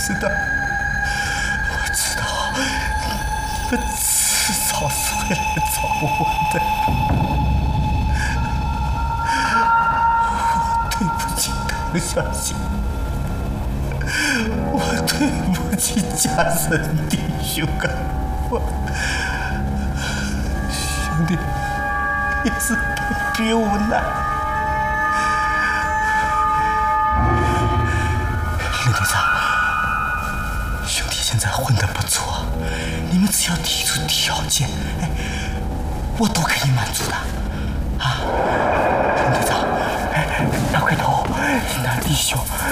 知道，我知道，你们迟早是会来找我的。我对不起唐小姐，我对不起家人弟兄啊，我兄弟也是被逼无奈。林队长，兄弟现在混得不错，你们只要提出条件，我都可以满足的。啊，林队长，那回头那弟兄